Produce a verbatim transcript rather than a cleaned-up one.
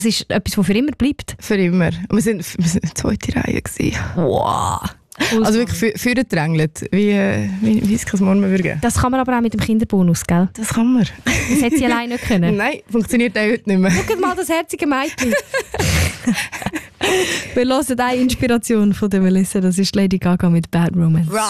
Es ist etwas, das für immer bleibt. Für immer. Und wir sind, wir sind in der zweiten Reihe gewesen. Wow. Also wirklich für, für gedrängelt, wie, wie, wie es kein Morgen mehr würde geben. Das kann man aber auch mit dem Kinderbonus, gell? Das kann man. Das hätte sie alleine nicht können. Nein, funktioniert auch heute nicht mehr. Schaut mal das herzige Mädchen. Wir hören eine Inspiration von der Melissa, das ist Lady Gaga mit Bad Romance. Right.